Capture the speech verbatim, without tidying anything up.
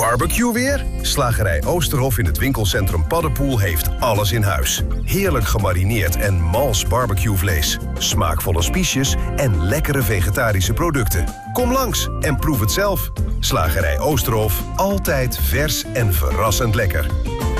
Barbecue weer? Slagerij Oosterhof in het winkelcentrum Paddenpoel heeft alles in huis. Heerlijk gemarineerd en mals barbecuevlees. Smaakvolle spiesjes en lekkere vegetarische producten. Kom langs en proef het zelf. Slagerij Oosterhof, altijd vers en verrassend lekker.